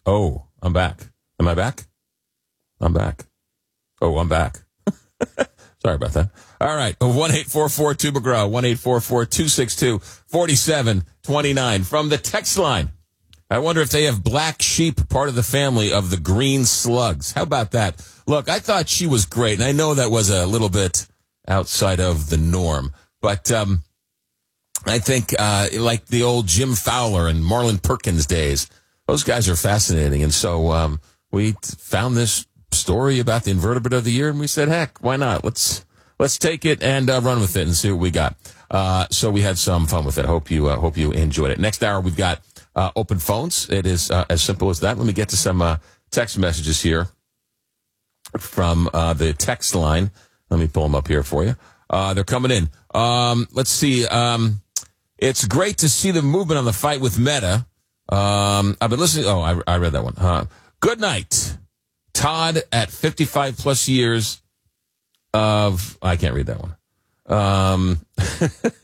Oh, I'm back. Am I back? I'm back. Oh, I'm back. Sorry about that. All right. 1-844-2-McGraw. 1-844-262-4729. From the text line. I wonder if they have black sheep, part of the family of the green slugs. How about that? Look, I thought she was great, and I know that was a little bit outside of the norm. But I think like the old Jim Fowler and Marlon Perkins days, those guys are fascinating. And so we found this story about the invertebrate of the year, and we said, heck, why not? Let's take it and run with it and see what we got. So we had some fun with it. Hope you enjoyed it. Next hour, we've got open phones. It is as simple as that. Let me get to some text messages here from the text line. Let me pull them up here for you. They're coming in. Let's see. It's great to see the movement on the fight with Meta. I've been listening. Oh, I read that one. Good night, Todd. At 55 plus years of, I can't read that one.